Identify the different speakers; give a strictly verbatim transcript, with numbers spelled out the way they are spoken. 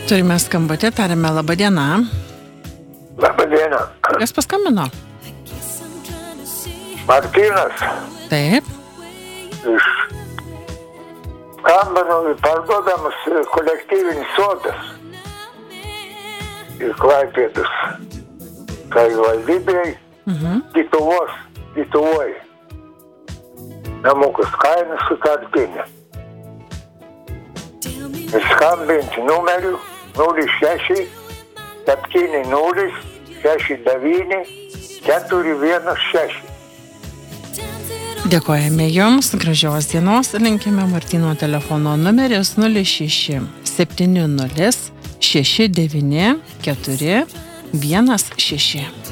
Speaker 1: Turime skambutį, tarėme labą dieną.
Speaker 2: Labą dieną.
Speaker 1: Kas paskambino?
Speaker 2: Martynas.
Speaker 1: Taip.
Speaker 2: Iš Kambano parduodamas kolektyvinis sodas. Ir Klaipėdos savivaldybėj,
Speaker 1: Mhm.
Speaker 2: Lietuvos, Lietuvoj. Namukas kainą sutartinė. Skambinti numeriu nulis šeši septyni nulis šeši devyni keturi vienas šeši.
Speaker 1: Dėkojame Jums, gražios dienos, linkime. Martyno telefono numeris nulis šeši septyni nulis šeši devyni keturi vienas šeši.